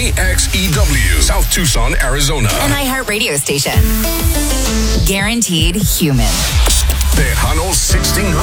KXEW, South Tucson, Arizona. An iHeart radio station. Guaranteed human. Tejano 1600.